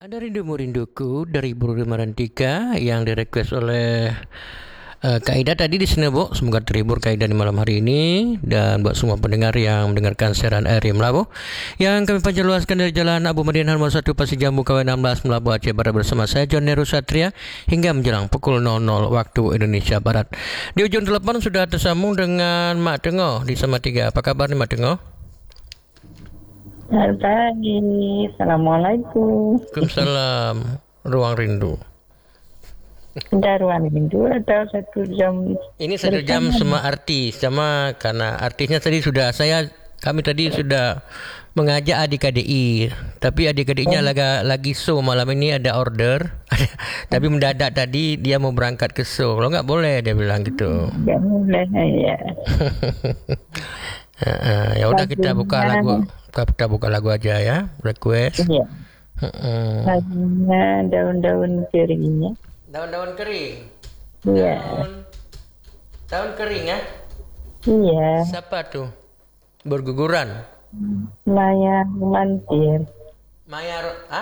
Ada rindumu-rinduku dari Buru Marantika yang direquest oleh Kak Ida tadi di sini, Bu. Semoga terhibur Kak Ida di malam hari ini, dan buat semua pendengar yang mendengarkan siaran RRI Melabu yang kami panjang luaskan dari Jalan Abu Madin Harmon 1 Pasir Jambu KW16 Melabu Aceh Barat bersama saya John Neru Satria hingga menjelang pukul 00 waktu Indonesia Barat. Di ujung telepon sudah tersambung dengan Mak Tengoh di Salatiga. Apa kabar nih Mak Tengoh? Selamat pagi, Assalamualaikum. Waalaikumsalam. Ruang rindu. Ada ruang rindu atau 1 jam? Ini 1 jam sama artis, sama karena artisnya tadi kami tadi sudah mengajak adik-adik, tapi adik-adiknya lagi show malam ini, ada order, tapi mendadak tadi dia mau berangkat ke show. Kalau nggak boleh dia bilang gitu. Nggak boleh ya. Ya udah kita buka lagu aja ya, request. Iya. Lagunya daun-daun keringnya. Daun-daun kering. Iya. Daun kering ya? Iya. Siapa tuh? Berguguran. Maya Mantir. Maya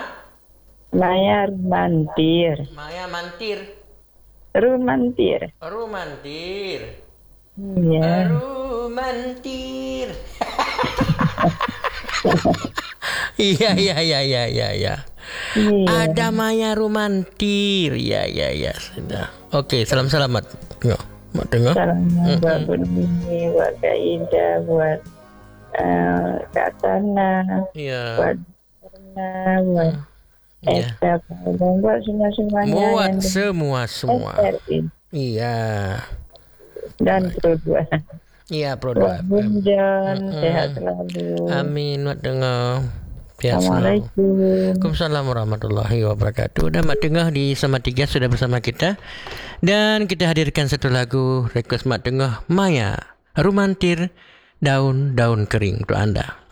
Mantir. Maya Mantir. Rumantir. Rumantir. Iya. Rumantir. Iya. Iya. Ada Maya Rumantir. Iya. Sudah. Oke, salam selamat. Tengok. Salamnya buat Buni, buat Kak Ida, buat Kak Tana, buat Karna, buat Eka, dan buat semua-semuanya. Buat semua. Iya. Dan Pro 2. Iya, Pro 2. Buat Bun John, sehat selalu. Amin, Mak Tengah. Assalamualaikum. Waalaikumsalam warahmatullahi wabarakatuh. Dan Mak Tengah di Salatiga sudah bersama kita. Dan kita hadirkan satu lagu request Mak Tengah, Maya Rumantir, Daun-daun kering untuk Anda.